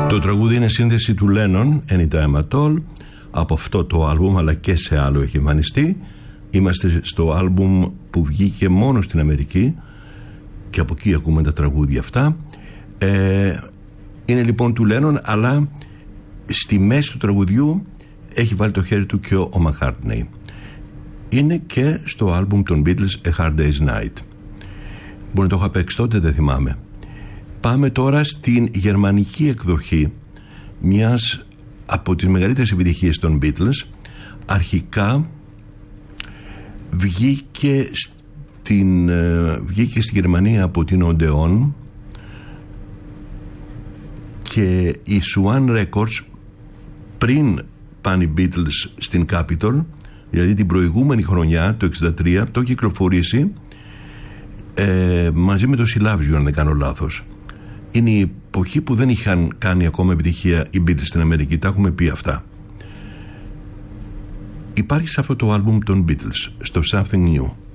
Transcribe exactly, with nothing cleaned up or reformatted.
Το τραγούδι είναι σύνδεση του Lennon, Anytime at All. Από αυτό το άλμπουμ, αλλά και σε άλλο έχει εμφανιστεί. Είμαστε στο άλμπουμ που βγήκε μόνο στην Αμερική και από εκεί ακούμε τα τραγούδια αυτά. ε, Είναι λοιπόν του Lennon, αλλά στη μέση του τραγουδιού έχει βάλει το χέρι του και ο McCartney. Είναι και στο άλμπουμ των Beatles A Hard Day's Night. Μπορεί να το είχα παίξει τότε, δεν θυμάμαι. Πάμε τώρα στην γερμανική εκδοχή μιας από τις μεγαλύτερες επιτυχίες των Beatles. Αρχικά βγήκε στην, βγήκε στη Γερμανία από την Odeon και η Swan Records, πριν πάνε οι Beatles στην Capitol, δηλαδή την προηγούμενη χρονιά, το εξήντα τρία, το έχει κυκλοφορήσει ε, μαζί με το She Loves You, αν δεν κάνω λάθος. Είναι η εποχή που δεν είχαν κάνει ακόμα επιτυχία οι Beatles στην Αμερική, τα έχουμε πει αυτά. Υπάρχει σε αυτό το άλμπουμ των Beatles, στο Something New.